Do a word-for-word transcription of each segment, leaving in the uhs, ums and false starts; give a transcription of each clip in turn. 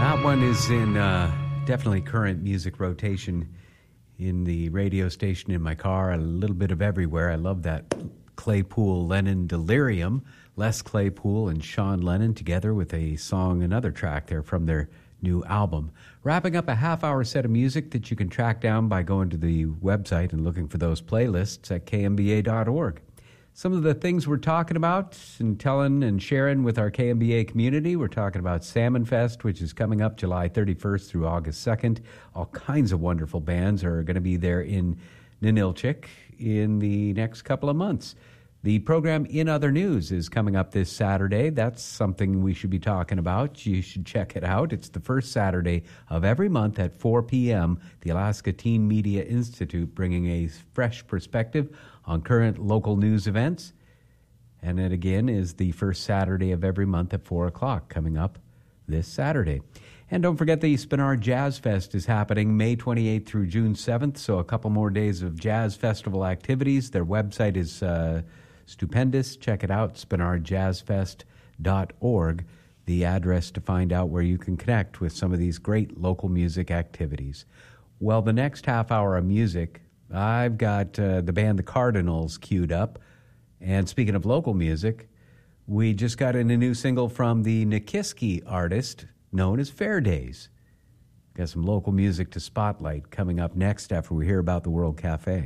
That one is in uh, definitely current music rotation in the radio station in my car, a little bit of everywhere. I love that Claypool-Lennon Delirium. Les Claypool and Sean Lennon together with a song, another track there from their new album. Wrapping up a half-hour set of music that you can track down by going to the website and looking for those playlists at K M B A dot org. Some of the things we're talking about and telling and sharing with our K M B A community, we're talking about Salmon Fest, which is coming up July thirty-first through August second. All kinds of wonderful bands are going to be there in Ninilchik in the next couple of months. The program In Other News is coming up this Saturday. That's something we should be talking about. You should check it out. It's the first Saturday of every month at four p.m. The Alaska Teen Media Institute bringing a fresh perspective on current local news events. And it again is the first Saturday of every month at four o'clock coming up this Saturday. And don't forget the Spinard Jazz Fest is happening May twenty-eighth through June seventh, so a couple more days of jazz festival activities. Their website is uh, stupendous. Check it out, spinard jazz fest dot org, the address to find out where you can connect with some of these great local music activities. Well, the next half hour of music, I've got uh, the band The Cardinals queued up. And speaking of local music, we just got in a new single from the Nikiski artist known as Fairdays. Got some local music to spotlight coming up next after we hear about the World Cafe.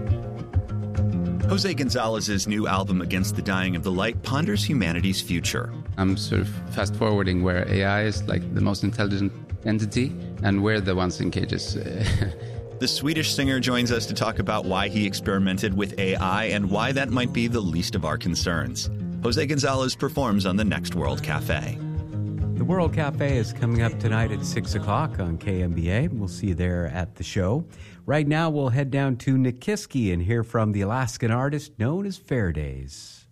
Jose Gonzalez's new album, Against the Dying of the Light, ponders humanity's future. I'm sort of fast-forwarding where A I is like the most intelligent entity, and we're the ones in cages. The Swedish singer joins us to talk about why he experimented with A I and why that might be the least of our concerns. Jose Gonzalez performs on the next World Cafe. The World Cafe is coming up tonight at six o'clock on K M B A. We'll see you there at the show. Right now, we'll head down to Nikiski and hear from the Alaskan artist known as Fairdays.